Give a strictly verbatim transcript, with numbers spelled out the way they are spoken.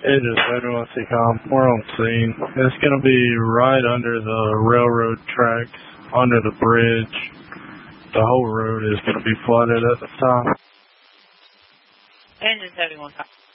Agent seventy-one C COM, we're on scene. It's going to be right under the railroad tracks, under the bridge. The whole road is going to be flooded at the time. Engine seventy-one.